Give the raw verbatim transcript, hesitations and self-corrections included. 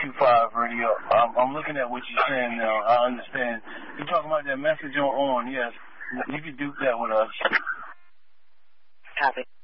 two five Radio. I'm, I'm looking at what you're saying now. I understand. You're talking about that message on on, yes. You can do that with us. Copy.